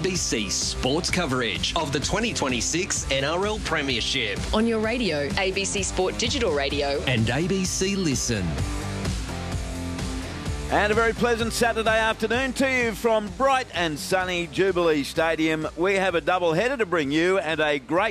ABC sports coverage of the 2026 NRL Premiership On your radio, ABC Sport Digital Radio. and ABC Listen. And a very pleasant Saturday afternoon to you from bright and sunny Jubilee Stadium. We have a double header to bring you and a great